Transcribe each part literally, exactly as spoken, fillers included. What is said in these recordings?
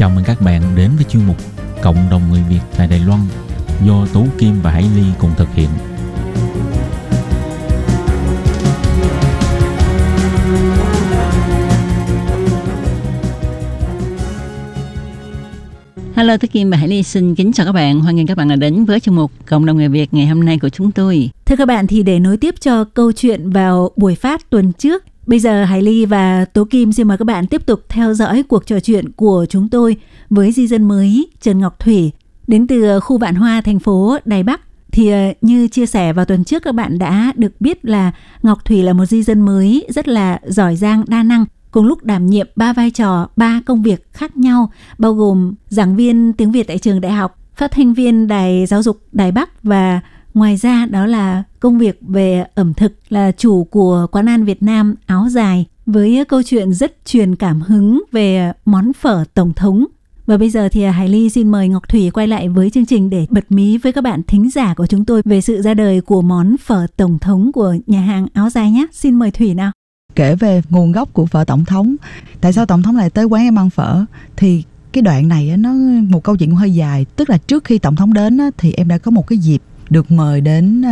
Chào mừng các bạn đến với chuyên mục Cộng đồng người Việt tại Đài Loan do Tú Kim và Hải Ly cùng thực hiện. Hello, Tú Kim và Hải Ly xin kính chào các bạn. Hoan nghênh các bạn đã đến với chuyên mục Cộng đồng người Việt ngày hôm nay của chúng tôi. Thưa các bạn, thì để nối tiếp cho câu chuyện vào buổi phát tuần trước, bây giờ Hải Ly và Tố Kim xin mời các bạn tiếp tục theo dõi cuộc trò chuyện của chúng tôi với di dân mới Trần Ngọc Thủy đến từ khu Vạn Hoa, thành phố Đài Bắc. Thì như chia sẻ vào tuần trước, các bạn đã được biết là Ngọc Thủy là một di dân mới rất là giỏi giang, đa năng, cùng lúc đảm nhiệm ba vai trò, ba công việc khác nhau, bao gồm giảng viên tiếng Việt tại trường đại học, phát thanh viên đài giáo dục Đài Bắc, và ngoài ra đó là công việc về ẩm thực, là chủ của quán ăn Việt Nam Áo Dài, với câu chuyện rất truyền cảm hứng về món phở Tổng thống. Và bây giờ thì Hải Ly xin mời Ngọc Thủy quay lại với chương trình để bật mí với các bạn thính giả của chúng tôi về sự ra đời của món phở Tổng thống của nhà hàng Áo Dài nhé. Xin mời Thủy nào. Kể về nguồn gốc của phở Tổng thống, tại sao Tổng thống lại tới quán em ăn phở, thì cái đoạn này nó một câu chuyện cũng hơi dài. Tức là trước khi Tổng thống đến thì em đã có một cái dịp được mời đến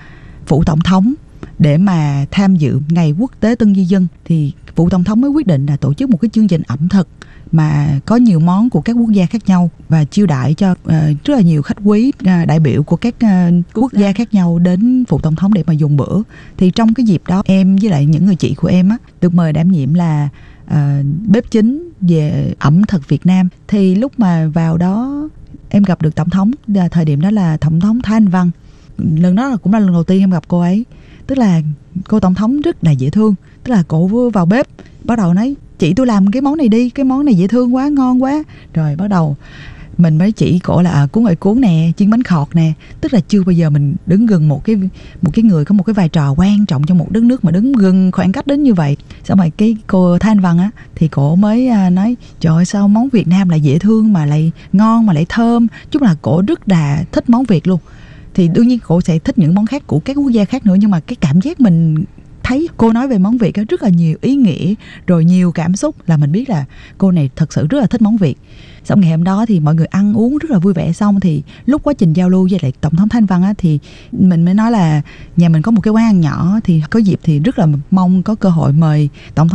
phủ Tổng thống để mà tham dự ngày quốc tế Tân Di Dân. Thì phủ Tổng thống mới quyết định là tổ chức một cái chương trình ẩm thực mà có nhiều món của các quốc gia khác nhau và chiêu đãi cho uh, rất là nhiều khách quý, uh, đại biểu của các uh, quốc gia khác nhau đến phủ Tổng thống để mà dùng bữa. Thì trong cái dịp đó, em với lại những người chị của em á được mời đảm nhiệm là uh, bếp chính về ẩm thực Việt Nam. Thì lúc mà vào đó em gặp được Tổng thống, thời điểm đó là Tổng thống Thái Anh Văn. Lần đó là cũng là lần đầu tiên em gặp cô ấy. Tức là cô Tổng thống rất là dễ thương. Tức là cô vào bếp bắt đầu nói: chị tôi làm cái món này đi, cái món này dễ thương quá, ngon quá. Rồi bắt đầu mình mới chỉ cổ là à, cuốn ơi cuốn nè, chiên bánh khọt nè. Tức là chưa bao giờ mình đứng gần một cái một cái người có một cái vai trò quan trọng trong một đất nước mà đứng gần khoảng cách đến như vậy. Xong rồi cái cô Thái Anh Văn á thì cổ mới à, nói trời ơi, sao món Việt Nam lại dễ thương mà lại ngon mà lại thơm. Chung là cổ rất là thích món Việt luôn. Thì đương nhiên cổ sẽ thích những món khác của các quốc gia khác nữa, nhưng mà cái cảm giác mình thấy cô nói về món Việt đó rất là nhiều ý nghĩa, rồi nhiều cảm xúc, là mình biết là cô này thật sự rất là thích món Việt. Xong ngày hôm đó thì mọi người ăn uống rất là vui vẻ, xong thì lúc quá trình giao lưu với lại Tổng thống Thái Anh Văn á, thì mình mới nói là nhà mình có một cái quán ăn nhỏ, thì có dịp thì rất là mong có cơ hội mời Tổng thống